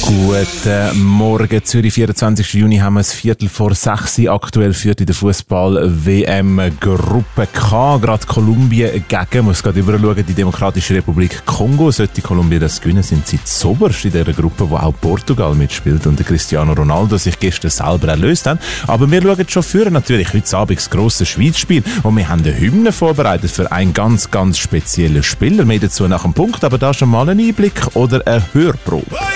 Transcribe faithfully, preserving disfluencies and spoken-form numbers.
Guten Morgen, Zürich, vierundzwanzigsten Juni haben wir es Viertel vor sechs. Aktuell führt in der Fußball-W M-Gruppe K. Gerade Kolumbien gegen, muss gerade überschauen, die Demokratische Republik Kongo. Sollte Kolumbien das gewinnen, sind sie zoberst in dieser Gruppe, wo auch Portugal mitspielt und der Cristiano Ronaldo sich gestern selber erlöst haben. Aber wir schauen schon für natürlich heute Abend das grosse Schweizspiel und wir haben eine Hymne vorbereitet für einen ganz, ganz speziellen Spieler. Mehr dazu nach dem Punkt, aber da schon mal ein Einblick oder eine Hörprobe.